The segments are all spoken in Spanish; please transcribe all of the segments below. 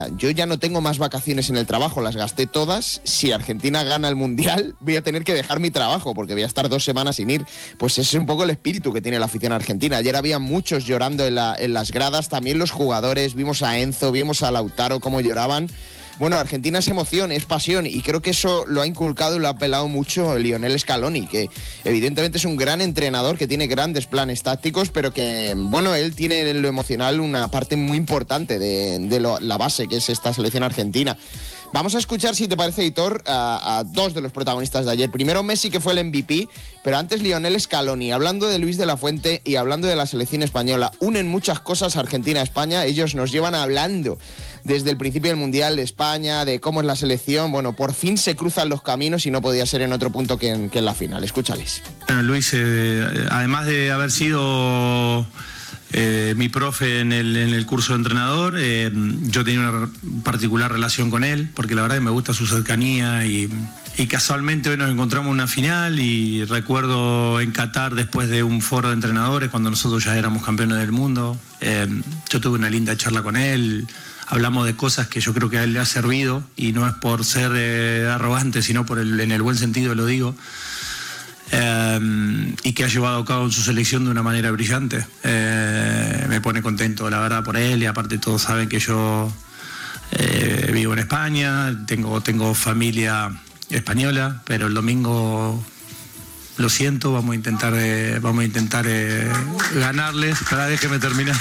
yo ya no tengo más vacaciones en el trabajo, las gasté todas. Si Argentina gana el Mundial, voy a tener que dejar mi trabajo porque voy a estar 2 semanas sin ir. Pues ese es un poco el espíritu que tiene la afición argentina. Ayer había muchos llorando en las gradas, también los jugadores, vimos a Enzo, vimos a Lautaro cómo lloraban. Bueno, Argentina es emoción, es pasión, y creo que eso lo ha inculcado y lo ha apelado mucho Lionel Scaloni, que evidentemente es un gran entrenador que tiene grandes planes tácticos, pero que, bueno, él tiene en lo emocional una parte muy importante de la base, que es esta selección argentina. Vamos a escuchar, si te parece, Hitor, a 2 de los protagonistas de ayer. Primero Messi, que fue el MVP, pero antes Lionel Scaloni. Hablando de Luis de la Fuente y hablando de la selección española, unen muchas cosas Argentina-España. Ellos nos llevan hablando desde el principio del Mundial de España, de cómo es la selección. Bueno, por fin se cruzan los caminos y no podía ser en otro punto que en la final. Escúchales. Bueno, Luis, además de haber sido mi profe en el curso de entrenador, yo tenía una particular relación con él, porque la verdad que me gusta su cercanía y casualmente hoy nos encontramos en una final, y recuerdo en Qatar, después de un foro de entrenadores, cuando nosotros ya éramos campeones del mundo, yo tuve una linda charla con él. Hablamos de cosas que yo creo que a él le ha servido, y no es por ser arrogante, sino en el buen sentido lo digo, y que ha llevado a cabo en su selección de una manera brillante. Me pone contento, la verdad, por él, y aparte todos saben que yo vivo en España, tengo familia española, pero el domingo, lo siento, vamos a intentar ganarles. Déjeme terminar.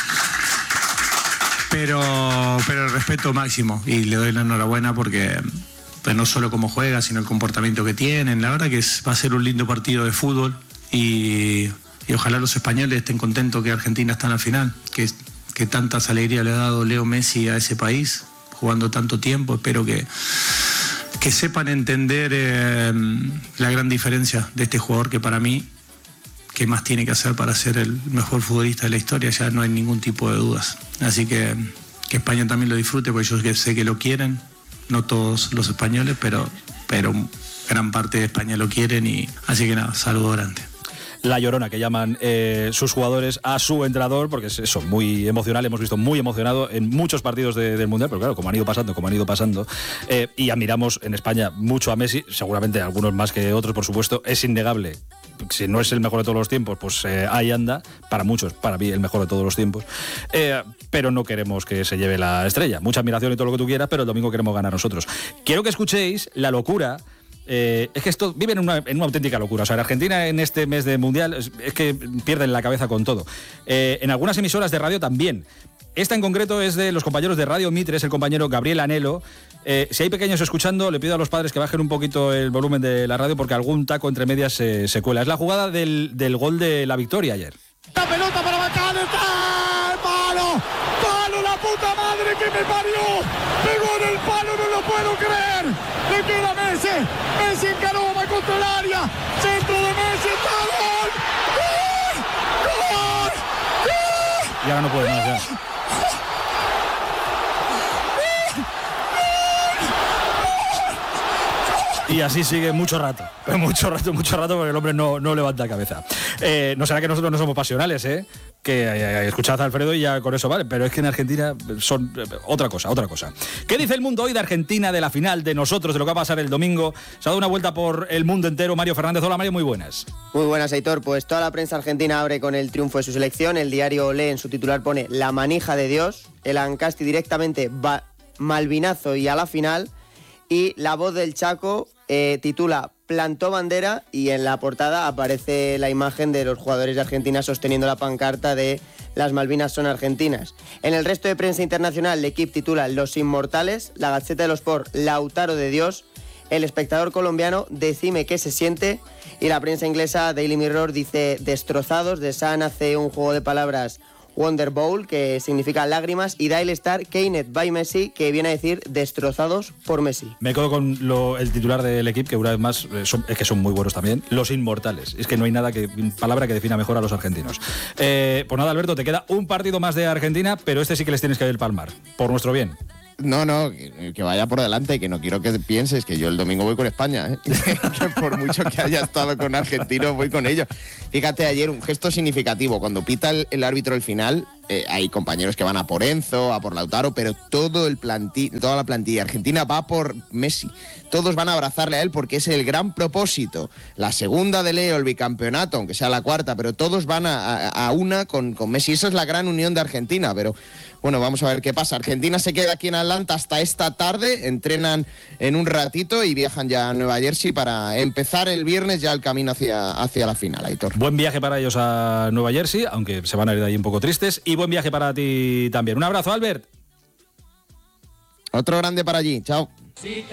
Pero el respeto máximo, y le doy la enhorabuena porque pues no solo cómo juega, sino el comportamiento que tienen. La verdad que va a ser un lindo partido de fútbol, y ojalá los españoles estén contentos que Argentina está en la final, que tantas alegrías le ha dado Leo Messi a ese país, jugando tanto tiempo. Espero que sepan entender la gran diferencia de este jugador, que para mí, ¿qué más tiene que hacer para ser el mejor futbolista de la historia? Ya no hay ningún tipo de dudas. Así que España también lo disfrute, porque yo sé que lo quieren, no todos los españoles, pero gran parte de España lo quieren, y así que nada, saludo grande. La llorona, que llaman sus jugadores a su entrenador, porque es eso, muy emocional. Hemos visto muy emocionado en muchos partidos del Mundial, pero claro, como han ido pasando, y admiramos en España mucho a Messi, seguramente algunos más que otros, por supuesto. Es innegable, si no es el mejor de todos los tiempos, pues ahí anda, para muchos, para mí el mejor de todos los tiempos, pero no queremos que se lleve la estrella. Mucha admiración y todo lo que tú quieras, pero el domingo queremos ganar nosotros. Quiero que escuchéis la locura. Es que esto vive en una auténtica locura. O sea, en Argentina, en este mes de Mundial, es que pierden la cabeza con todo. En algunas emisoras de radio también. Esta en concreto es de los compañeros de Radio Mitre, es el compañero Gabriel Anelo. Si hay pequeños escuchando, le pido a los padres que bajen un poquito el volumen de la radio, porque algún taco entre medias se cuela. Es la jugada del gol de la victoria ayer. La pelota para Bacán, está el palo, la puta madre que me parió, pegó en el palo, no lo puedo creer, le queda Messi encaró, va contra el área, centro de Messi, está gol, ¡gol! Y ahora no puede más ya. Y así sigue mucho rato, porque el hombre no levanta cabeza. No será que nosotros no somos pasionales, que escuchad a Alfredo y ya con eso vale, pero es que en Argentina son otra cosa. ¿Qué dice el mundo hoy de Argentina, de la final, de nosotros, de lo que va a pasar el domingo? Se ha dado una vuelta por el mundo entero. Mario Fernández. Hola, Mario, muy buenas. Muy buenas, Aitor. Pues toda la prensa argentina abre con el triunfo de su selección. El diario Olé en su titular pone la manija de Dios, el Ancasti directamente malvinazo y a la final, y La Voz del Chaco titula plantó bandera, y en la portada aparece la imagen de los jugadores de Argentina sosteniendo la pancarta de las Malvinas son argentinas. En el resto de prensa internacional, L'Equipe titula Los Inmortales, la Gaceta de los Sport Lautaro de Dios, El Espectador colombiano Decime qué se siente, y la prensa inglesa Daily Mirror dice destrozados. The Sun hace un juego de palabras Wonder Bowl, que significa lágrimas, y Daily Star, Keynet by Messi, que viene a decir destrozados por Messi. Me quedo con el titular del equipo, que una vez más es que son muy buenos también, Los Inmortales. Es que no hay palabra que defina mejor a los argentinos. Pues nada, Alberto, te queda un partido más de Argentina, pero este sí que les tienes que palmar, por nuestro bien. No, que vaya por delante, que no quiero que pienses que yo el domingo voy con España, que por mucho que haya estado con argentinos, voy con ellos. Fíjate, ayer un gesto significativo, cuando pita el árbitro el final, hay compañeros que van a por Enzo, a por Lautaro, pero toda la plantilla argentina va por Messi. Todos van a abrazarle a él porque es el gran propósito. La segunda de Leo, el bicampeonato, aunque sea la cuarta, pero todos van a una con Messi. Esa es la gran unión de Argentina, pero bueno, vamos a ver qué pasa. Argentina se queda aquí en Atlanta hasta esta tarde, entrenan en un ratito y viajan ya a Nueva Jersey para empezar el viernes ya el camino hacia la final, Aitor. Buen viaje para ellos a Nueva Jersey, aunque se van a ir de ahí un poco tristes, y buen viaje para ti también. Un abrazo, Albert. Otro grande para allí, chao.